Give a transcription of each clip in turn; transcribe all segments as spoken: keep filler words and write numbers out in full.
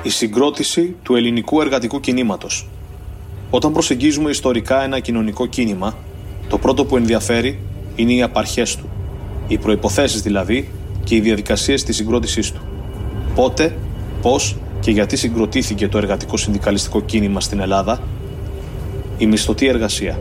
Η συγκρότηση του ελληνικού εργατικού κινήματος. Όταν προσεγγίζουμε ιστορικά ένα κοινωνικό κίνημα, το πρώτο που ενδιαφέρει είναι οι απαρχές του, οι προϋποθέσεις δηλαδή και οι διαδικασίες της συγκρότησής του. Πότε, πώς και γιατί συγκροτήθηκε το εργατικό συνδικαλιστικό κίνημα στην Ελλάδα? Η μισθωτή εργασία.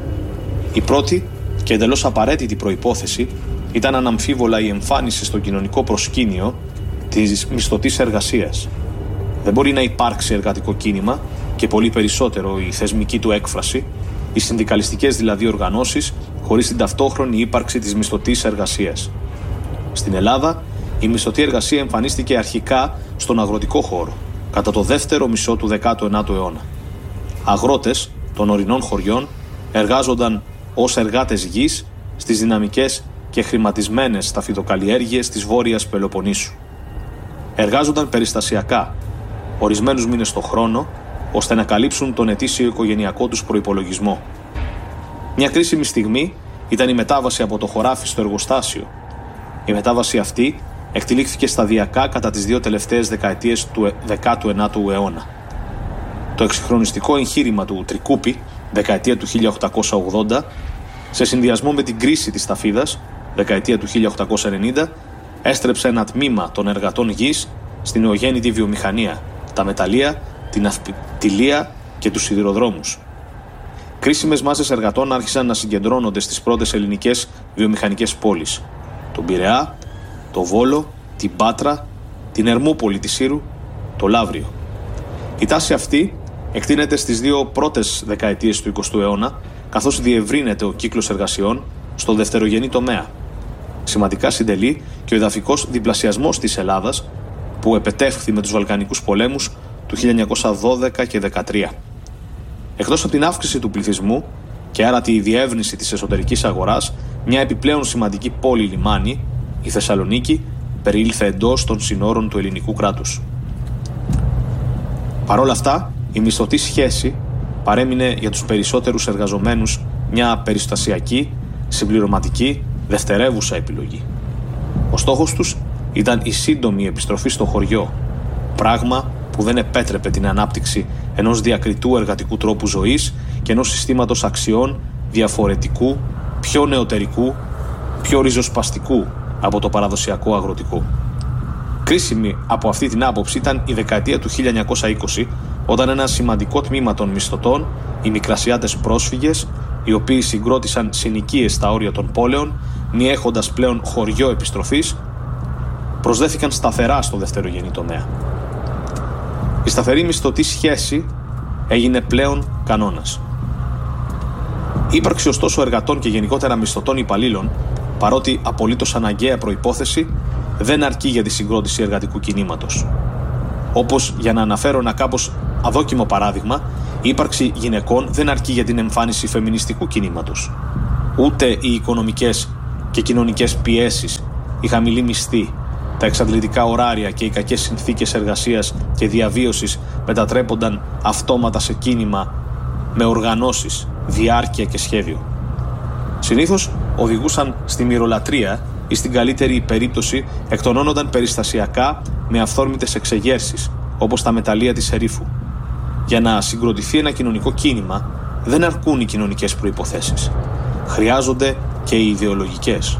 Η πρώτη και εντελώς απαραίτητη προϋπόθεση ήταν αναμφίβολα η εμφάνιση στο κοινωνικό προσκήνιο της μισθωτής εργασίας. Δεν μπορεί να υπάρξει εργατικό κίνημα και πολύ περισσότερο η θεσμική του έκφραση, οι συνδικαλιστικές δηλαδή οργανώσεις, χωρίς την ταυτόχρονη ύπαρξη της μισθωτής εργασίας. Στην Ελλάδα, η μισθωτή εργασία εμφανίστηκε αρχικά στον αγροτικό χώρο, κατά το δεύτερο μισό του δέκατου ένατου αιώνα. Αγρότες των ορεινών χωριών εργάζονταν ως εργάτες γης στις δυναμικές και χρηματισμένες σταφυδοκαλλιέργειες της Βόρειας Πελοποννήσου. Εργάζονταν περιστασιακά, ορισμένους μήνες το χρόνο, ώστε να καλύψουν τον ετήσιο οικογενειακό τους προϋπολογισμό. Μια κρίσιμη στιγμή ήταν η μετάβαση από το χωράφι στο εργοστάσιο. Η μετάβαση αυτή εκτυλίχθηκε σταδιακά κατά τις δύο τελευταίες δεκαετίες του δέκατου ένατου αιώνα. Το εξυγχρονιστικό εγχείρημα του Τρικούπη, δεκαετία του χίλια οκτακόσια ογδόντα, σε συνδυασμό με την κρίση της ταφίδας, δεκαετία του χίλια οκτακόσια ενενήντα, έστρεψε ένα τμήμα των εργατών γης στην νεογέννητη βιομηχανία, τα μεταλλεία, την ναυτιλία και τους σιδηροδρόμους. Κρίσιμες μάσες εργατών άρχισαν να συγκεντρώνονται στις πρώτες ελληνικές βιομηχανικές πόλεις, τον Πειραιά, το Βόλο, την Πάτρα, την Ερμούπολη της Σύρου, το Λαύριο. Η τάση αυτή εκτείνεται στις δύο πρώτες δεκαετίες του εικοστού αιώνα, καθώς διευρύνεται ο κύκλος εργασιών στο δευτερογενή τομέα. Σημαντικά συντελεί και ο εδαφικός διπλασιασμός της Ελλάδας, που επετεύχθη με τους Βαλκανικούς πολέμους του χίλια εννιακόσια δώδεκα και δεκατρία. Εκτός από την αύξηση του πληθυσμού και άρα τη διεύρυνση της εσωτερικής αγοράς, μια επιπλέον σημαντική πόλη λιμάνι, η Θεσσαλονίκη, περιήλθε εντός των συνόρων του ελληνικού κράτους. Παρ' όλα αυτά, η μισθωτή σχέση παρέμεινε για τους περισσότερους εργαζομένους μια περιστασιακή, συμπληρωματική, δευτερεύουσα επιλογή. Ο στόχος τους ήταν η σύντομη επιστροφή στο χωριό, πράγμα που δεν επέτρεπε την ανάπτυξη ενός διακριτού εργατικού τρόπου ζωής και ενός συστήματος αξιών διαφορετικού, πιο νεωτερικού, πιο ριζοσπαστικού από το παραδοσιακό αγροτικό. Κρίσιμη από αυτή την άποψη ήταν η δεκαετία του χίλια εννιακόσια είκοσι, όταν ένα σημαντικό τμήμα των μισθωτών, οι μικρασιάτες πρόσφυγες, οι οποίοι συγκρότησαν συνοικίες στα όρια των πόλεων, μη έχοντας πλέον χωριό επιστροφής, προσδέθηκαν σταθερά στο δευτερογενή τομέα. Η σταθερή μισθωτή σχέση έγινε πλέον κανόνας. Η ύπαρξη ωστόσο εργατών και γενικότερα μισθωτών υπαλλήλων, παρότι απολύτως αναγκαία προϋπόθεση, δεν αρκεί για τη συγκρότηση εργατικού κινήματος. Όπως, για να αναφέρω ένα κάπως αδόκιμο παράδειγμα, η ύπαρξη γυναικών δεν αρκεί για την εμφάνιση φεμινιστικού κινήματος. Ούτε οι οικονομικές και κοινωνικές πιέσεις, η χαμηλή μισθή, τα εξαντλητικά ωράρια και οι κακές συνθήκες εργασίας και διαβίωσης μετατρέπονταν αυτόματα σε κίνημα με οργανώσεις, διάρκεια και σχέδιο. Συνήθως οδηγούσαν στη μυρολατρεία ή στην καλύτερη περίπτωση εκτονώνονταν περιστασιακά με αυθόρμητες εξεγέρσεις, όπως τα μεταλλεία της Ερήφου. Για να συγκροτηθεί ένα κοινωνικό κίνημα δεν αρκούν οι κοινωνικές προϋποθέσεις. Χρειάζονται και οι ιδεολογικές.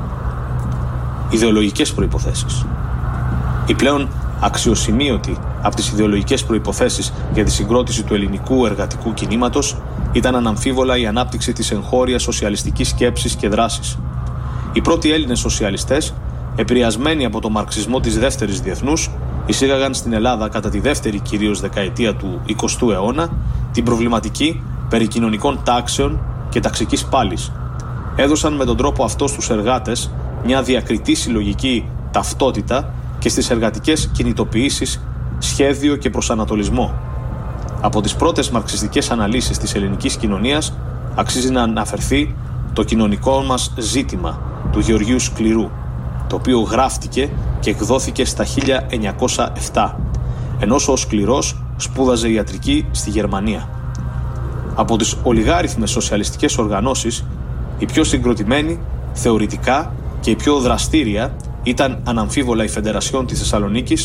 Ιδεολογικές προϋποθέσεις. Η πλέον αξιοσημείωτη από τις ιδεολογικές προϋποθέσεις για τη συγκρότηση του ελληνικού εργατικού κινήματος ήταν αναμφίβολα η ανάπτυξη της εγχώριας σοσιαλιστικής σκέψης και δράσης. Οι πρώτοι Έλληνες σοσιαλιστές, επηρεασμένοι από το μαρξισμό της δεύτερης διεθνούς, εισήγαγαν στην Ελλάδα κατά τη δεύτερη κυρίως δεκαετία του εικοστού αιώνα την προβληματική περί κοινωνικών τάξεων και ταξικής πάλης. Έδωσαν με τον τρόπο αυτό στους εργάτες μια διακριτή συλλογική ταυτότητα και στις εργατικές κινητοποιήσεις σχέδιο και προσανατολισμό. Από τις πρώτες μαρξιστικές αναλύσεις της ελληνικής κοινωνίας αξίζει να αναφερθεί το κοινωνικό μας ζήτημα του Γεωργίου Σκληρού, το οποίο γράφτηκε και εκδόθηκε στα χίλια εννιακόσια επτά, ενώ ο Σκληρός σπούδαζε ιατρική στη Γερμανία. Από τις ολιγάριθμες σοσιαλιστικές οργανώσεις, η πιο συγκροτημένη, θεωρητικά και η πιο δραστήρια ήταν αναμφίβολα η Φεντερασιόν της Θεσσαλονίκης,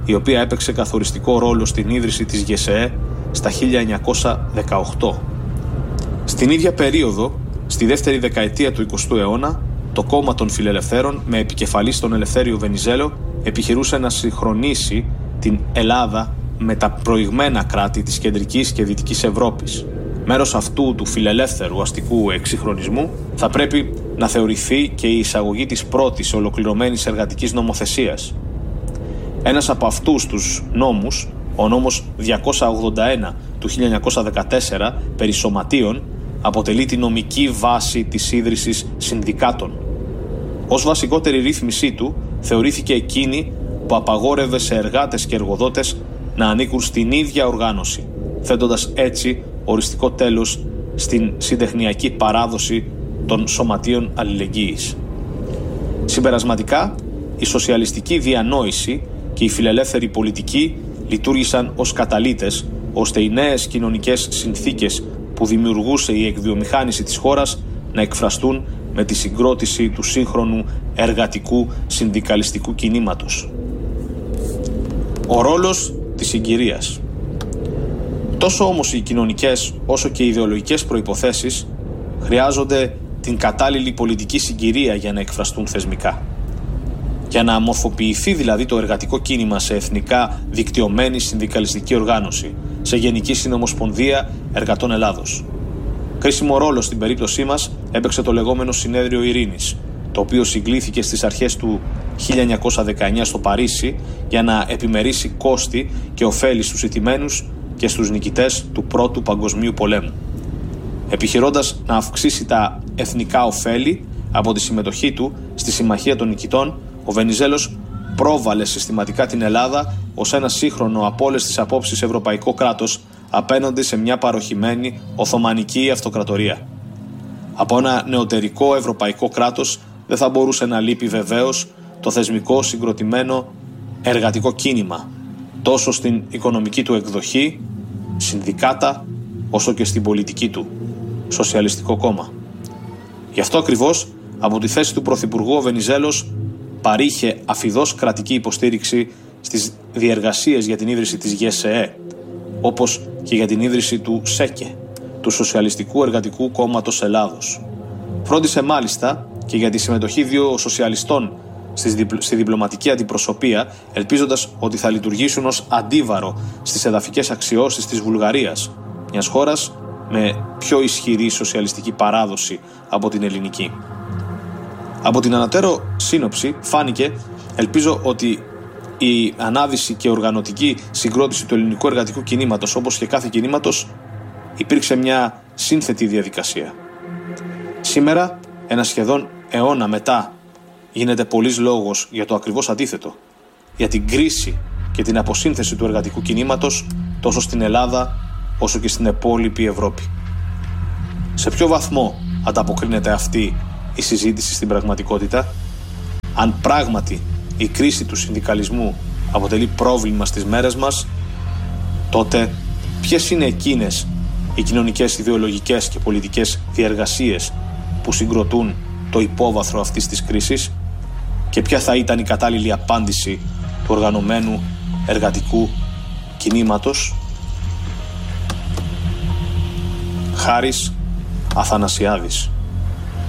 η οποία έπαιξε καθοριστικό ρόλο στην ίδρυση της ΓΕΣΕΕ στα χίλια εννιακόσια δεκαοκτώ. Στην ίδια περίοδο, στη δεύτερη δεκαετία του εικοστού αιώνα, το κόμμα των Φιλελευθέρων, με επικεφαλής τον Ελευθέριο Βενιζέλο, επιχειρούσε να συγχρονίσει την Ελλάδα με τα προηγμένα κράτη της κεντρικής και δυτικής Ευρώπης. Μέρος αυτού του φιλελεύθερου αστικού εξυγχρονισμού θα πρέπει να θεωρηθεί και η εισαγωγή της πρώτης ολοκληρωμένης εργατικής νομοθεσίας. Ένας από αυτούς τους νόμους, ο νόμος διακόσια ογδόντα ένα του χίλια εννιακόσια δεκατέσσερα περί σωματείων, αποτελεί τη νομική βάση της ίδρυσης συνδικάτων. Ως βασικότερη ρύθμισή του θεωρήθηκε εκείνη που απαγόρευε σε εργάτες και εργοδότες να ανήκουν στην ίδια οργάνωση, θέτοντας έτσι οριστικό τέλος στην συντεχνιακή παράδοση των σωματείων αλληλεγγύης. Συμπερασματικά, η σοσιαλιστική διανόηση και η φιλελεύθερη πολιτική λειτουργήσαν ως καταλύτες, ώστε οι νέες κοινωνικές συνθήκες που δημιουργούσε η εκβιομηχάνηση της χώρας να εκφραστούν με τη συγκρότηση του σύγχρονου εργατικού συνδικαλιστικού κινήματος. Ο ρόλος της συγκυρίας. Τόσο όμως οι κοινωνικές όσο και οι ιδεολογικές προϋποθέσεις χρειάζονται την κατάλληλη πολιτική συγκυρία για να εκφραστούν θεσμικά. Για να αμορφοποιηθεί δηλαδή το εργατικό κίνημα σε εθνικά δικτυωμένη συνδικαλιστική οργάνωση, σε Γενική Συνομοσπονδία Εργατών Ελλάδος. Κρίσιμο ρόλο στην περίπτωσή μας έπαιξε το λεγόμενο Συνέδριο Ειρήνης, το οποίο συγκλήθηκε στις αρχές του χίλια εννιακόσια δεκαεννιά στο Παρίσι για να επιμερίσει κόστη και ωφέλη στους ηττημένους και στους νικητές του Πρώτου Παγκοσμίου Πολέμου. Επιχειρώντας να αυξήσει τα εθνικά ωφέλη από τη συμμετοχή του στη Συμμαχία των Νικητών, ο Βενιζέλος πρόβαλε συστηματικά την Ελλάδα ως ένα σύγχρονο από όλες τις απόψεις ευρωπαϊκό κράτος απέναντι σε μια παροχημένη Οθωμανική αυτοκρατορία. Από ένα νεωτερικό ευρωπαϊκό κράτος δεν θα μπορούσε να λείπει βεβαίως το θεσμικό συγκροτημένο εργατικό κίνημα, τόσο στην οικονομική του εκδοχή, συνδικάτα, όσο και στην πολιτική του, Σοσιαλιστικό κόμμα. Γι' αυτό ακριβώς, από τη θέση του Πρωθυπουργού, ο Βενιζέλος παρήχε αφιδώς κρατική υποστήριξη στις διεργασίες για την ίδρυση της ΓΕΣΕΕ, όπως και για την ίδρυση του ΣΕΚΕ, του Σοσιαλιστικού Εργατικού Κόμματος Ελλάδος. Φρόντισε μάλιστα και για τη συμμετοχή δύο σοσιαλιστών στη διπλωματική αντιπροσωπεία, ελπίζοντας ότι θα λειτουργήσουν ως αντίβαρο στις εδαφικές αξιώσεις της Βουλγαρίας, μιας χώρας με πιο ισχυρή σοσιαλιστική παράδοση από την ελληνική. Από την ανατέρω σύνοψη φάνηκε, ελπίζω, ότι η ανάδυση και οργανωτική συγκρότηση του ελληνικού εργατικού κινήματος, όπως και κάθε κινήματος, υπήρξε μια σύνθετη διαδικασία. Σήμερα, ένα σχεδόν αιώνα μετά, γίνεται πολλής λόγος για το ακριβώς αντίθετο, για την κρίση και την αποσύνθεση του εργατικού κινήματος τόσο στην Ελλάδα όσο και στην υπόλοιπη Ευρώπη. Σε ποιο βαθμό ανταποκρίνεται αυτή η συζήτηση στην πραγματικότητα? Αν πράγματι η κρίση του συνδικαλισμού αποτελεί πρόβλημα στις μέρες μας, τότε ποιες είναι εκείνες οι κοινωνικές, ιδεολογικές και πολιτικές διεργασίες που συγκροτούν το υπόβαθρο αυτής της κρίσης και ποια θα ήταν η κατάλληλη απάντηση του οργανωμένου εργατικού κινήματος? Χάρης Αθανασιάδης.